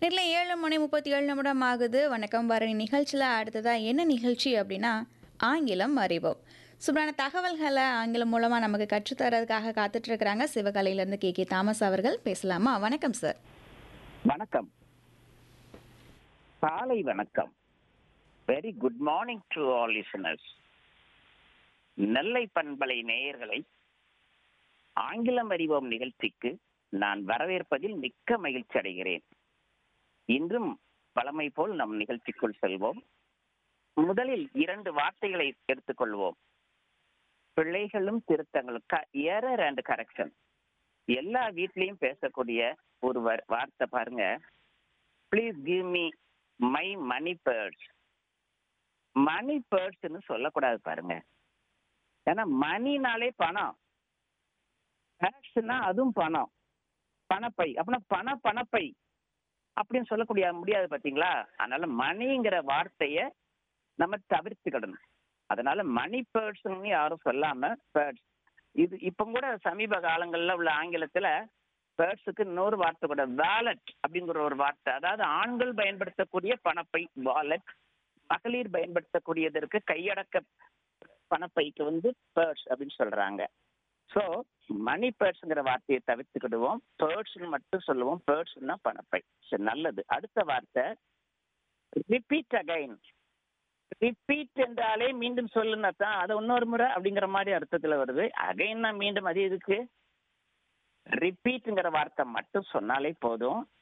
நேரில் 7:37 ஆகுது. வணக்கம் பரணி நிகழ்ச்சியில் அடுத்ததா என்ன நிகழ்ச்சி அப்படின்னா ஆங்கிலம் அறிவோம். சூப்பரான தகவல்களை ஆங்கிலம் மூலமாக நமக்கு கற்றுத்தரதுக்காக காத்துட்டு இருக்கிறாங்க சிவகலையிலேருந்து கே தாமஸ் அவர்கள். பேசலாமா? வணக்கம் சார். வணக்கம். காலை வணக்கம். Very good morning to all listeners. நெல்லை பண்பலை நேயர்களை ஆங்கிலம் அறிவோம் நிகழ்ச்சிக்கு நான் வரவேற்பதில் மிக்க மகிழ்ச்சி அடைகிறேன். இன்றும் வழமை போல் நம் நிகழ்ச்சிக்குள் செல்வோம். முதலில் 2 வார்த்தைகளை எடுத்துக்கொள்வோம். பிழைகளும் திருத்தங்களும், எரர் அண்ட் கரெக்ஷன். எல்லா வீட்லயும் பேசக்கூடிய ஒரு வார்த்தை பாருங்க. Please give me my money purse. மணி பர்ஸ்ன்னு சொல்லக்கூடாது பாருங்க. ஏன்னா மணினாலே பணம், பர்ஸ்னா அதுவும் பணம், பணப்பை. அப்படின்னா பணப்பை அப்படின்னு சொல்லக்கூடிய முடியாது பாத்தீங்களா? அதனால மணிங்கிற வார்த்தைய நம்ம தவிர்த்துக்கிடணும். அதனால மணி பர்ஸ் யாரும் சொல்லாம பர்ஸ். இது இப்ப கூட சமீப காலங்கள்ல உள்ள ஆங்கிலத்துல பர்ஸுக்கு இன்னொரு வார்த்தை கூட, வாலெட் அப்படிங்கிற ஒரு வார்த்தை. அதாவது ஆண்கள் பயன்படுத்தக்கூடிய பணப்பை வாலெட், மகளிர் பயன்படுத்தக்கூடியதற்கு கையடக்க பணப்பைக்கு பர்ஸ் அப்படின்னு சொல்றாங்க. ஸோ மணி பர்ஸ்ங்கிற வார்த்தையை தவிர்த்துக்கிடுவோம், பர்ஸ்ன்னு மட்டும் சொல்லுவோம். பர்ஸ்னா பணப்பை. சரி, நல்லது. அடுத்த வார்த்தை ரிப்பீட் அகைன். ரிப்பீட் என்றாலே மீண்டும் சொல்லுன்னா தான், அதை இன்னொரு முறை அப்படிங்கிற மாதிரி அர்த்தத்துல வருது. அகைன்னா மீண்டும், அது எதுக்கு? ரிப்பீட்ங்கிற வார்த்தை மட்டும் சொன்னாலே போதும்.